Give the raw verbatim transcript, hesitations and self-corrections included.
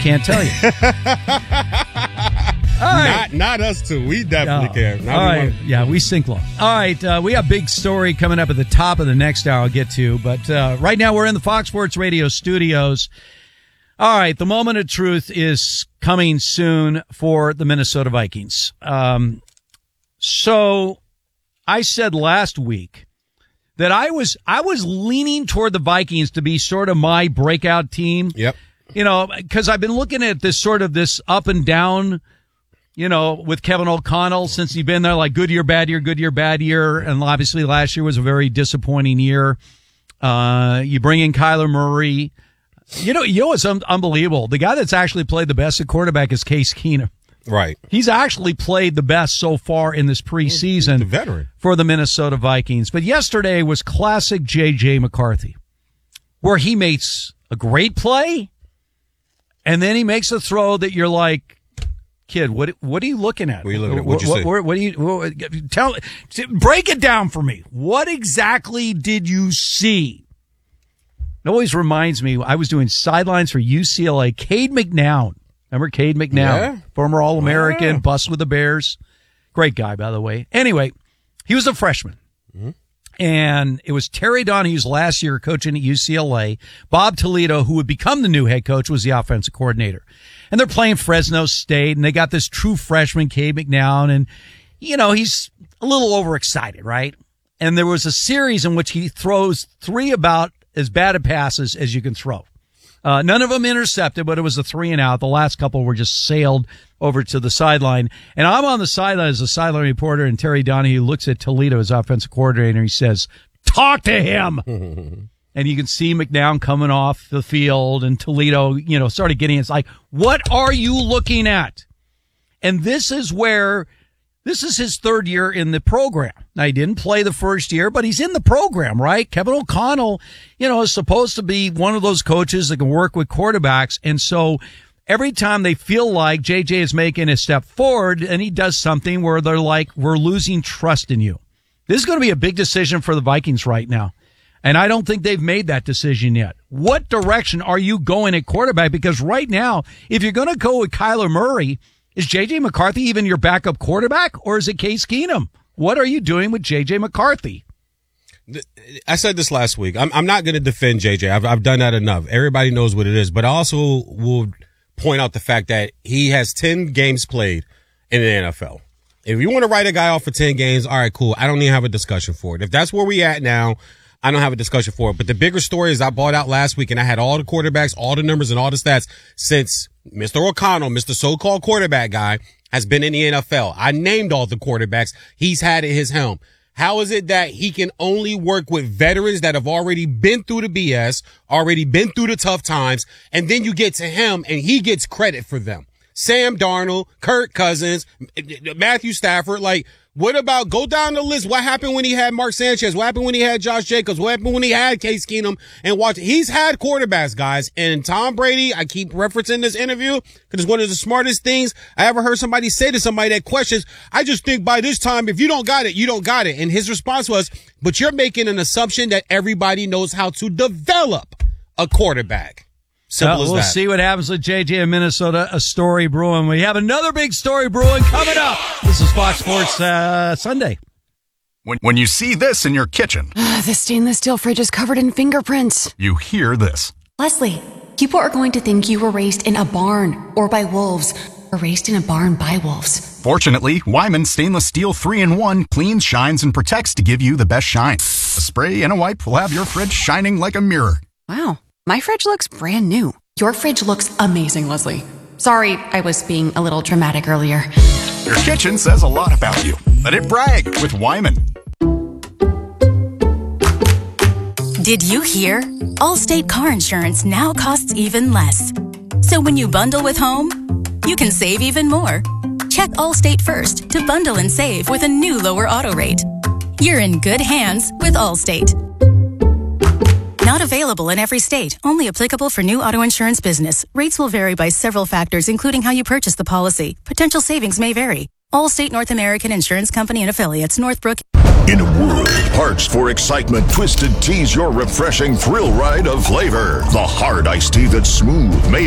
can't tell you. All right. Not, not us two. We definitely No. care. Not All we right. want- Yeah, we sink low. All right. Uh, we have a big story coming up at the top of the next hour I'll get to. But uh, right now we're in the Fox Sports Radio studios. All right. The moment of truth is coming soon for the Minnesota Vikings. Um, so I said last week that I was I was leaning toward the Vikings to be sort of my breakout team. Yep. You know, because I've been looking at this sort of this up and down, you know, with Kevin O'Connell since he's been there, like good year, bad year, good year, bad year. And obviously last year was a very disappointing year. Uh, you bring in Kyler Murray. You know, you know what's un- unbelievable? The guy that's actually played the best at quarterback is Case Keenum. Right. He's actually played the best so far in this preseason the veteran. for the Minnesota Vikings. But yesterday was classic J J McCarthy, where he makes a great play, and then he makes a throw that you're like, kid, what what are you looking at? What are you looking at? What'd you what, see? what, what do you what, tell? Break it down for me. What exactly did you see? It always reminds me. I was doing sidelines for U C L A. Cade McNown, remember Cade McNown, Yeah. former All-American, Wow. bust with the Bears, great guy by the way. Anyway, he was a freshman. Mm-hmm. And it was Terry Donahue's last year coaching at U C L A. Bob Toledo, who would become the new head coach, was the offensive coordinator. And they're playing Fresno State, and they got this true freshman, Cade McNown, and, you know, he's a little overexcited, right? And there was a series in which he throws three about as bad a passes as you can throw. Uh, none of them intercepted, but it was a three and out. The last couple were just sailed over to the sideline. And I'm on the sideline as a sideline reporter, and Terry Donahue looks at Toledo, his offensive coordinator, and he says, talk to him. And you can see McNown coming off the field, and Toledo, you know, started getting, it's like, what are you looking at? And this is where, this is his third year in the program. Now, he didn't play the first year, but he's in the program, right? Kevin O'Connell, you know, is supposed to be one of those coaches that can work with quarterbacks. And so every time they feel like J J is making a step forward and he does something where they're like, we're losing trust in you. This is going to be a big decision for the Vikings right now. And I don't think they've made that decision yet. What direction are you going at quarterback? Because right now, if you're going to go with Kyler Murray, is J J McCarthy even your backup quarterback, or is it Case Keenum? What are you doing with J J McCarthy? I said this last week. I'm, I'm not going to defend J J. I've, I've done that enough. Everybody knows what it is. But I also will point out the fact that he has ten games played in the N F L. If you want to write a guy off for ten games, all right, cool. I don't even have a discussion for it. If that's where we at now, I don't have a discussion for it. But the bigger story is I bought out last week and I had all the quarterbacks, all the numbers and all the stats since Mister O'Connell, Mister So-called quarterback guy, has been in the N F L. I named all the quarterbacks he's had at his helm. How is it that he can only work with veterans that have already been through the B S, already been through the tough times, and then you get to him and he gets credit for them? Sam Darnold, Kirk Cousins, Matthew Stafford, like, what about, go down the list. What happened when he had Mark Sanchez? What happened when he had Josh Jacobs? What happened when he had Case Keenum? And watch, he's had quarterbacks, guys. And Tom Brady, I keep referencing this interview because it's one of the smartest things I ever heard somebody say to somebody that questions. I just think by this time, if you don't got it, you don't got it. And his response was, but you're making an assumption that everybody knows how to develop a quarterback. Simple Uh, as we'll that. see what happens with J J in Minnesota. A story brewing. We have another big story brewing coming up. This is Fox Sports uh, Sunday. When, when you see this in your kitchen, The stainless steel fridge is covered in fingerprints. you hear this. Leslie, people are going to think you were raised in a barn or by wolves or raised in a barn by wolves. Fortunately, Wyman Stainless Steel three in one cleans, shines, and protects to give you the best shine. A spray and a wipe will have your fridge shining like a mirror. Wow, my fridge looks brand new. Your fridge looks amazing, Leslie. Sorry, I was being a little dramatic earlier. Your kitchen says a lot about you. Let it brag with Wyman. Did you hear? Allstate car insurance now costs even less. So when you bundle with home, you can save even more. Check Allstate first to bundle and save with a new lower auto rate. You're in good hands with Allstate. Not available in every state. Only applicable for new auto insurance business. Rates will vary by several factors, including how you purchase the policy. Potential savings may vary. Allstate North American Insurance Company and affiliates, Northbrook. In a world parched for excitement, Twisted Tea's your refreshing thrill ride of flavor. The hard iced tea that's smooth, made